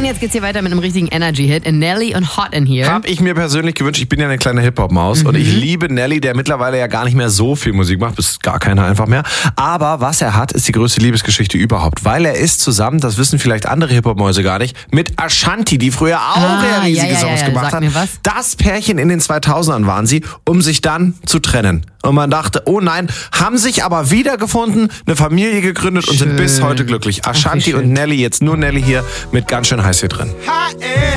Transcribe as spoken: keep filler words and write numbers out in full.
Und jetzt geht's hier weiter mit einem richtigen Energy-Hit. Nelly und Hot in Here. Hab ich mir persönlich gewünscht. Ich bin ja eine kleine Hip-Hop-Maus mhm. und ich liebe Nelly, der mittlerweile ja gar nicht mehr so viel Musik macht, bis gar keiner einfach mehr. Aber was er hat, ist die größte Liebesgeschichte überhaupt. Weil er ist zusammen, das wissen vielleicht andere Hip-Hop-Mäuse gar nicht, mit Ashanti, die früher auch Ah, ja riesige ja, ja, Songs ja, gemacht sag hat. mir was. Das Pärchen in den zweitausendern waren sie, um sich dann zu trennen. Und man dachte, oh nein, haben sich aber wiedergefunden, eine Familie gegründet und Schön. sind bis heute glücklich. Ashanti Ach, und Nelly, jetzt nur Nelly hier mit ganz schön heiß hier drin.